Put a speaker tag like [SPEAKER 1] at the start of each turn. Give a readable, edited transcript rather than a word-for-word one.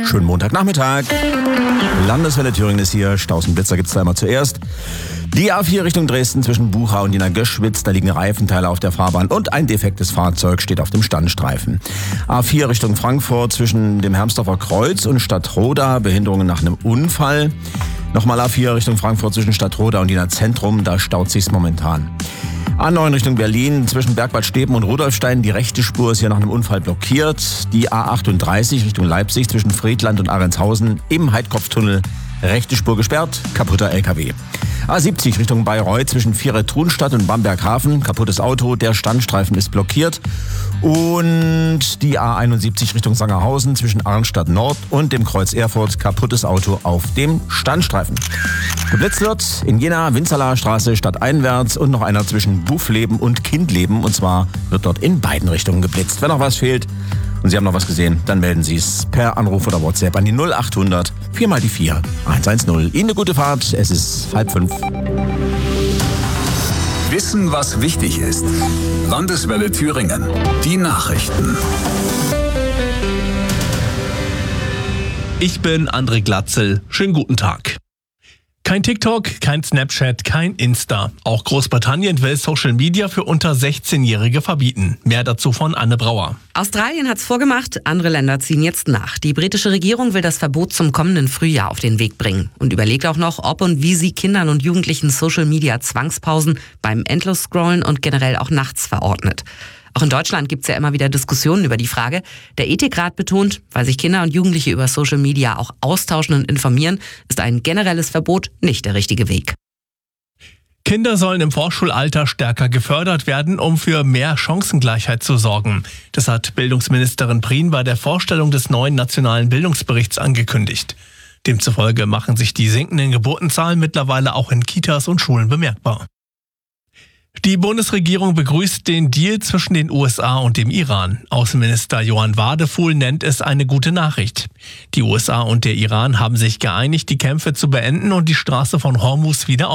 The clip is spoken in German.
[SPEAKER 1] Schönen Montagnachmittag. Landeswelle Thüringen ist hier. Staus und Blitzer gibt's da immer zuerst. Die A4 Richtung Dresden zwischen Buchau und Jena Göschwitz. Da liegen Reifenteile auf der Fahrbahn und ein defektes Fahrzeug steht auf dem Standstreifen. A4 Richtung Frankfurt zwischen dem Hermsdorfer Kreuz und Stadtroda. Behinderungen nach einem Unfall. Nochmal A4 Richtung Frankfurt zwischen Stadtroda und Jena Zentrum. Da staut sich's momentan. A9 Richtung Berlin zwischen Bergbad Steben und Rudolfstein. Die rechte Spur ist hier nach einem Unfall blockiert. Die A38 Richtung Leipzig zwischen Friedland und Arendshausen im Heidkopftunnel. Rechte Spur gesperrt, kaputter LKW. A70 Richtung Bayreuth zwischen Viere-Thunstadt und Bamberghafen. Kaputtes Auto, der Standstreifen ist blockiert. Und die A71 Richtung Sangerhausen zwischen Arnstadt Nord und dem Kreuz Erfurt. Kaputtes Auto auf dem Standstreifen. Geblitzt wird in Jena, Winzerlaer Straße stadteinwärts und noch einer zwischen Buffleben und Kindleben. Und zwar wird dort in beiden Richtungen geblitzt. Wenn noch was fehlt und Sie haben noch was gesehen, dann melden Sie es per Anruf oder WhatsApp an die 0800 4 mal die 4 110. Ihnen eine gute Fahrt, es ist 4:30.
[SPEAKER 2] Wissen, was wichtig ist. Landeswelle Thüringen. Die Nachrichten.
[SPEAKER 3] Ich bin André Glatzel. Schönen guten Tag. Kein TikTok, kein Snapchat, kein Insta. Auch Großbritannien will Social Media für unter 16-Jährige verbieten. Mehr dazu von Anne Brauer.
[SPEAKER 4] Australien hat's vorgemacht, andere Länder ziehen jetzt nach. Die britische Regierung will das Verbot zum kommenden Frühjahr auf den Weg bringen und überlegt auch noch, ob und wie sie Kindern und Jugendlichen Social Media Zwangspausen beim Endlos-Scrollen und generell auch nachts verordnet. Auch in Deutschland gibt's ja immer wieder Diskussionen über die Frage. Der Ethikrat betont, weil sich Kinder und Jugendliche über Social Media auch austauschen und informieren, ist ein generelles Verbot nicht der richtige Weg.
[SPEAKER 3] Kinder sollen im Vorschulalter stärker gefördert werden, um für mehr Chancengleichheit zu sorgen. Das hat Bildungsministerin Prien bei der Vorstellung des neuen nationalen Bildungsberichts angekündigt. Demzufolge machen sich die sinkenden Geburtenzahlen mittlerweile auch in Kitas und Schulen bemerkbar. Die Bundesregierung begrüßt den Deal zwischen den USA und dem Iran. Außenminister Johann Wadefuhl nennt es eine gute Nachricht. Die USA und der Iran haben sich geeinigt, die Kämpfe zu beenden und die Straße von Hormuz wieder